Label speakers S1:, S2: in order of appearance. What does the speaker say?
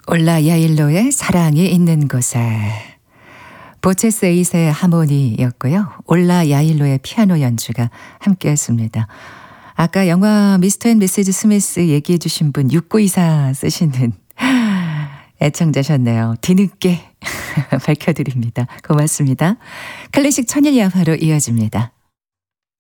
S1: 올라 야일로의 사랑이 있는 곳에. 보체스 에잇의 하모니였고요. 올라 야일로의 피아노 연주가 함께했습니다. 아까 영화 미스터 앤 미시즈 스미스 얘기해 주신 분 6924 쓰시는 애청자셨네요. 뒤늦게 밝혀드립니다. 고맙습니다. 클래식 천일야화로 이어집니다.